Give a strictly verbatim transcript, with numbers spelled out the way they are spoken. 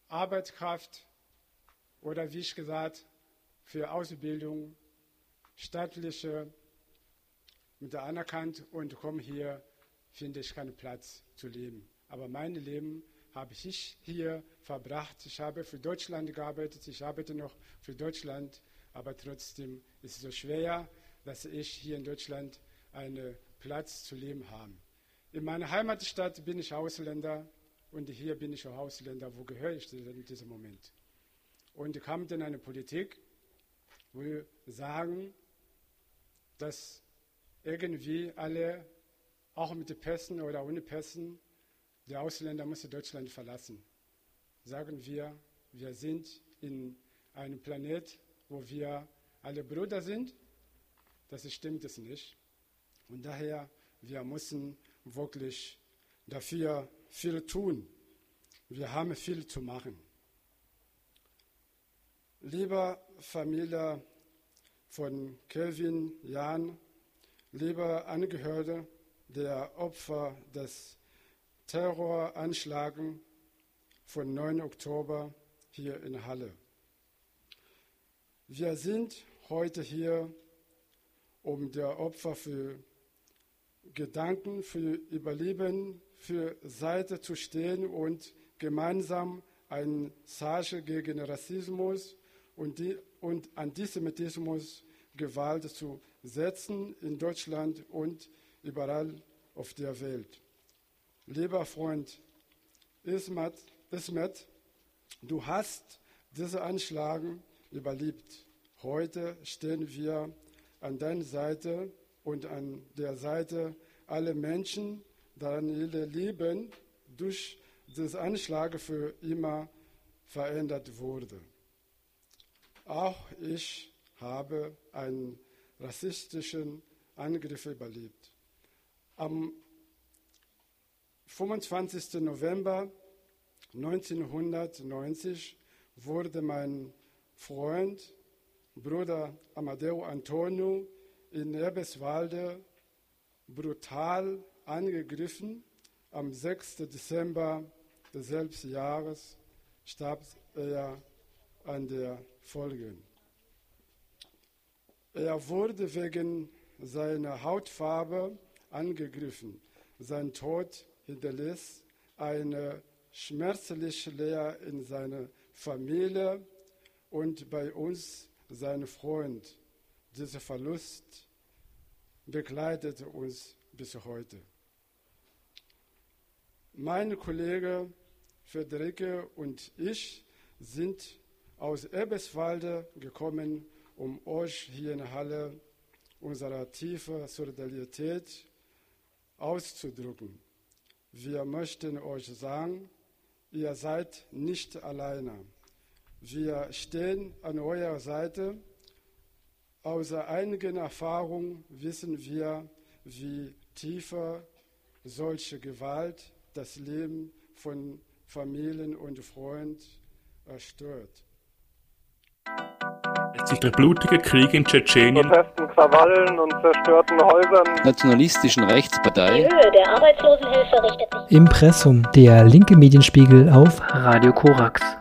Arbeitskraft oder wie ich gesagt, für Ausbildung, staatliche, mit der anerkannt und komme hier, finde ich keinen Platz zu leben. Aber mein Leben habe ich hier verbracht. Ich habe für Deutschland gearbeitet, ich arbeite noch für Deutschland, aber trotzdem ist es so schwer, dass ich hier in Deutschland einen Platz zu leben habe. In meiner Heimatstadt bin ich Ausländer und hier bin ich auch Ausländer. Wo gehöre ich in diesem Moment? Und kam dann eine Politik, wo wir sagen, dass irgendwie alle, auch mit den Pässen oder ohne Pässen, die Ausländer müssen Deutschland verlassen. Sagen wir, wir sind in einem Planet, wo wir alle Brüder sind. Das stimmt es nicht. Und daher, wir müssen wirklich dafür viel tun. Wir haben viel zu machen. Liebe Familie von Kevin, Jan, liebe Angehörige der Opfer des Terroranschlags vom neunten Oktober hier in Halle. Wir sind heute hier, um der Opfer für Gedanken, für Überleben, für Seite zu stehen und gemeinsam ein Zeichen gegen Rassismus und, die, und Antisemitismus, Gewalt zu setzen in Deutschland und überall auf der Welt. Lieber Freund Ismet, Ismet, du hast diese Anschläge überlebt. Heute stehen wir an deiner Seite und an der Seite aller Menschen, deren ihr Leben durch diese Anschläge für immer verändert wurde. Auch ich habe einen rassistischen Angriff überlebt. Am fünfundzwanzigsten November neunzehnhundertneunzig wurde mein Freund, Bruder Amadeo Antonio, in Eberswalde brutal angegriffen. Am sechsten Dezember desselben Jahres starb er an der Folge. Er wurde wegen seiner Hautfarbe angegriffen. Sein Tod hinterließ eine schmerzliche Leere in seiner Familie und bei uns, sein Freund. Dieser Verlust begleitet uns bis heute. Mein Kollege Friederike und ich sind aus Eberswalde gekommen, um euch hier in Halle unsere tiefe Solidarität auszudrücken. Wir möchten euch sagen, ihr seid nicht alleine. Wir stehen an eurer Seite. Aus einigen Erfahrungen wissen wir, wie tiefer solche Gewalt das Leben von Familien und Freunden erstört. Als sich der blutige Krieg in Tschetschenien, Protesten, Krawallen und zerstörten Häusern, nationalistischen Rechtspartei, Die Höhe der Arbeitslosenhilfe richtet sich. Impressum, der linke Medienspiegel auf Radio Korax.